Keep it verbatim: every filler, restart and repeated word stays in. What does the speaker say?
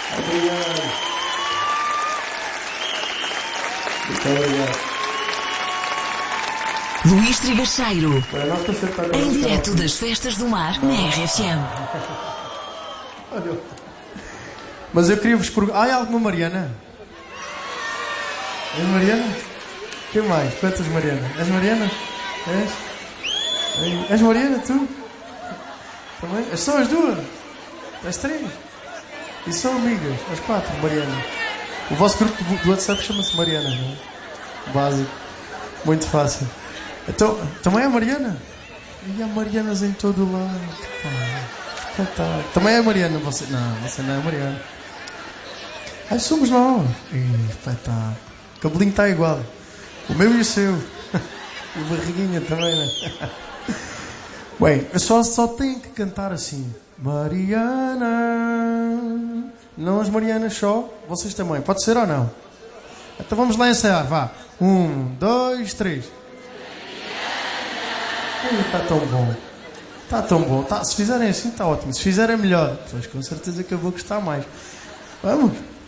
Obrigado. Muito obrigado. Luís Trigacheiro, Bem, em direto das Festas do Mar, na R F M. Olha. Mas eu queria vos perguntar. Ah, há alguma Mariana? És Mariana? Quem mais? Quantas Mariana? És Mariana? És? És Mariana, tu? Também? És só as duas? As três? E são amigas? As quatro, Mariana. O vosso grupo do WhatsApp chama-se Mariana, não é? Básico. Muito fácil. Então, também é Mariana? E há Marianas em todo o lado. Pá, tá. Também é Mariana, você? Não, você não é Mariana. Ai, somos nós. Ih, espetáculo. O cabelinho está igual. O meu e o seu. E a barriguinha também, né? Bem, eu só, só tenho que cantar assim. Mariana. Não as Marianas só, vocês também. Pode ser ou não? Então vamos lá ensaiar, vá. Um, dois, três. Está tão bom. Está tão bom. Tá, se fizerem assim está ótimo. Se fizerem melhor, pois com certeza que eu vou gostar mais. Vamos?